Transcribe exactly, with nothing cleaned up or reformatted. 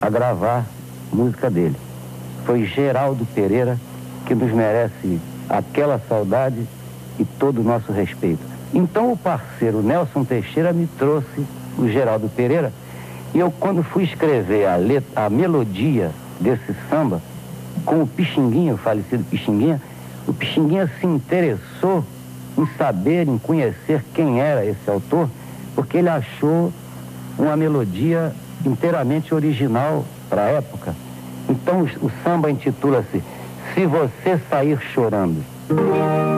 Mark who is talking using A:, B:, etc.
A: a gravar música dele. Foi Geraldo Pereira, que nos merece aquela saudade e todo o nosso respeito. Então o parceiro Nelson Teixeira me trouxe o Geraldo Pereira, e eu, quando fui escrever a, letra, a melodia desse samba, com o Pixinguinha, o falecido Pixinguinha, o Pixinguinha se interessou em saber, em conhecer quem era esse autor, porque ele achou uma melodia inteiramente original para a época. Então o, o samba intitula-se Se Você Sair Chorando.